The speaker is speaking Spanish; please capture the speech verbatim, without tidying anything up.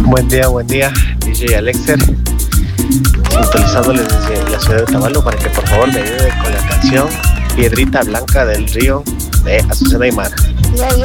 Buen día, buen día, D J Alexer, sintonizándoles desde la ciudad de Otavalo para que por favor me ayude con la canción Piedrita Blanca del Río de Azucena Aymara.